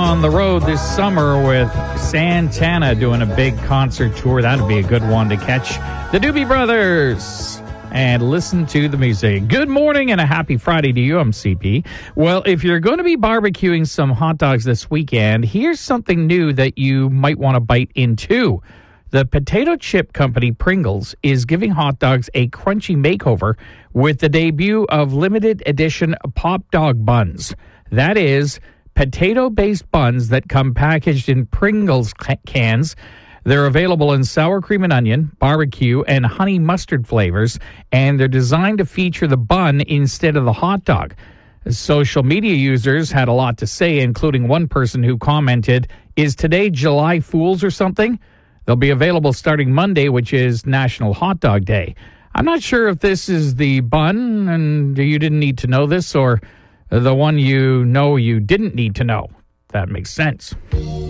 on the road this summer with Santana doing a big concert tour. That'd be a good one to catch. The Doobie Brothers. And listen to the music. Good morning and a happy Friday to you. I'm CP. Well, if you're going to be barbecuing some hot dogs this weekend, here's something new that you might want to bite into. The potato chip company Pringles is giving hot dogs a crunchy makeover with the debut of limited edition Pop Dog buns. That is, potato-based buns that come packaged in Pringles cans. They're available in sour cream and onion, barbecue, and honey mustard flavors, and they're designed to feature the bun instead of the hot dog. Social media users had a lot to say, including one person who commented, "Is today July Fools or something?" They'll be available starting Monday, which is National Hot Dog Day. I'm not sure if this is the bun, and you didn't need to know this, or the one you know you didn't need to know. That makes sense.